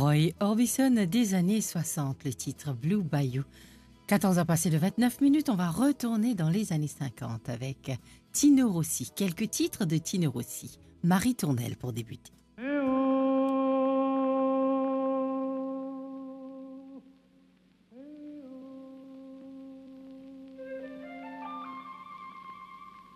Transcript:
Roy Orbison des années 60, le titre Blue Bayou. 14 heures passées de 29 minutes, on va retourner dans les années 50 avec Tino Rossi. Quelques titres de Tino Rossi. Marie Tournelle pour débuter.